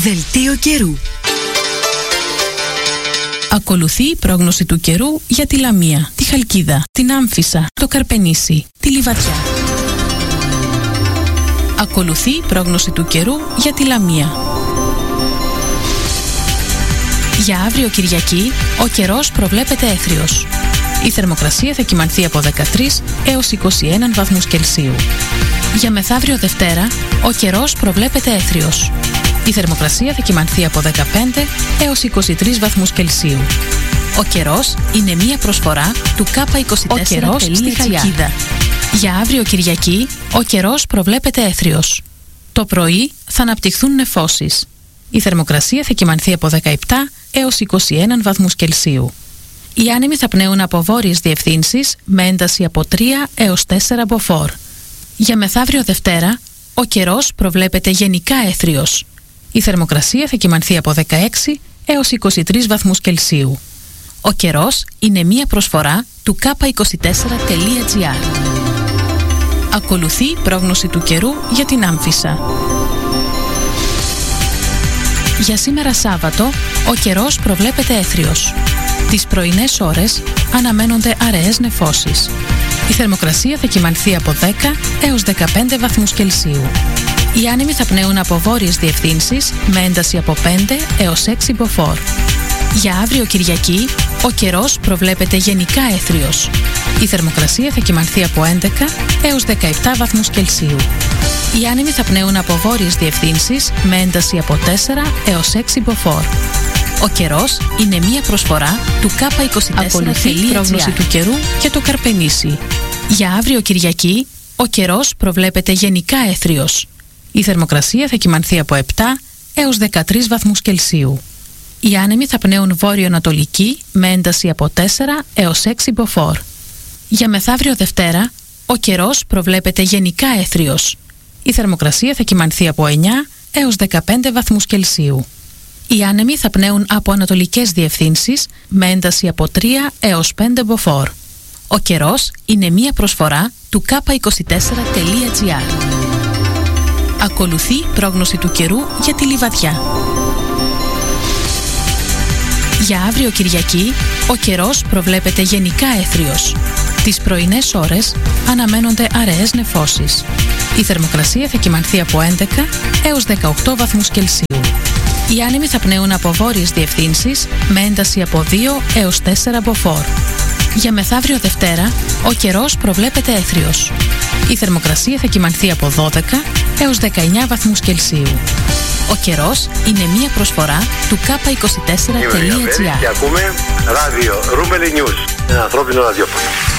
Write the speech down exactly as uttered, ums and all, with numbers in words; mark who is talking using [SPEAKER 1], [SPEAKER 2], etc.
[SPEAKER 1] Δελτίο καιρού.
[SPEAKER 2] Ακολουθεί η πρόγνωση του καιρού για τη Λαμία, τη Χαλκίδα, την Άμφισσα, το Καρπενήσι, τη Λιβαδιά. Ακολουθεί η πρόγνωση του καιρού για τη Λαμία. Για αύριο Κυριακή, ο καιρός προβλέπεται έθριος. Η θερμοκρασία θα κυμανθεί από δεκατρείς έως είκοσι ένα βαθμούς Κελσίου. Για μεθαύριο Δευτέρα, ο καιρός προβλέπεται έθριος. Η θερμοκρασία θα κυμανθεί από δεκαπέντε έως είκοσι τρεις βαθμούς Κελσίου. Ο καιρός είναι μία προσφορά του κάπα είκοσι τέσσερα στη Χαλκίδα. Για αύριο Κυριακή, ο καιρός προβλέπεται έθριος. Το πρωί θα αναπτυχθούν νεφώσεις. Η θερμοκρασία θα κυμανθεί από δεκαεπτά έως είκοσι ένα βαθμούς Κελσίου. Οι άνεμοι θα πνέουν από βόρειες διευθύνσεις με ένταση από τρία έως τέσσερα μποφόρ. Για μεθαύριο Δευτέρα, ο καιρός προβλέπεται γενικά έθριος. Η θερμοκρασία θα κυμανθεί από δεκαέξι έως είκοσι τρεις βαθμούς Κελσίου. Ο καιρός είναι μία προσφορά του κάπα είκοσι τέσσερα τελεία τζι άρ. Ακολουθεί η πρόγνωση του καιρού για την Άμφισσα. Για σήμερα Σάββατο, ο καιρός προβλέπεται έθριος. Τις πρωινές ώρες αναμένονται αραιές νεφώσεις. Η θερμοκρασία θα κυμανθεί από δέκα έως δεκαπέντε βαθμούς Κελσίου. Οι άνεμοι θα πνέουν από βόρειες διευθύνσεις με ένταση από πέντε έως έξι μποφόρ. Για αύριο Κυριακή, ο καιρός προβλέπεται γενικά έθριος. Η θερμοκρασία θα κυμανθεί από έντεκα έως δεκαεπτά βαθμούς Κελσίου. Οι άνεμοι θα πνέουν από βόρειες διευθύνσεις με ένταση από τέσσερα έως έξι μποφόρ. Ο καιρός είναι μία προσφορά του κάπα είκοσι τέσσερα τελεία τζι άρ. Ακολουθεί η πρόγνωση του καιρού για το Καρπενήσι. Για αύριο Κυριακή, ο καιρός προβλέπεται γενικά έθριος. Η θερμοκρασία θα κυμανθεί από επτά έως δεκατρείς βαθμούς Κελσίου. Οι άνεμοι θα πνέουν βόρειο-ανατολική με ένταση από τέσσερα έως έξι μποφόρ. Για μεθαύριο Δευτέρα, ο καιρός προβλέπεται γενικά έθριος. Η θερμοκρασία θα κυμανθεί από εννιά έως δεκαπέντε βαθμούς Κελσίου. Οι άνεμοι θα πνέουν από ανατολικές διευθύνσεις με ένταση από τρία έως πέντε μποφόρ. Ο καιρός είναι μία προσφορά του κάπα είκοσι τέσσερα τελεία τζι άρ. Ακολουθεί η πρόγνωση του καιρού για τη Λιβαδιά. Για αύριο Κυριακή, ο καιρός προβλέπεται γενικά έθριος. Τις πρωινές ώρες αναμένονται αραιές νεφώσεις. Η θερμοκρασία θα κυμανθεί από έντεκα έως δεκαοκτώ βαθμούς Κελσίου. Οι άνεμοι θα πνέουν από βόρειες διευθύνσεις με ένταση από δύο έως τέσσερα μποφόρ. Για μεθαύριο Δευτέρα, ο καιρός προβλέπεται έθριος. Η θερμοκρασία θα κυμανθεί από δώδεκα έως δεκαεννιά βαθμούς Κελσίου. Ο καιρός είναι μία προσφορά του κάπα είκοσι τέσσερα τελεία τζι άρ.
[SPEAKER 3] Και ακούμε ράδιο Ρούμπελι News, ένα ανθρώπινο ραδιόφωνο.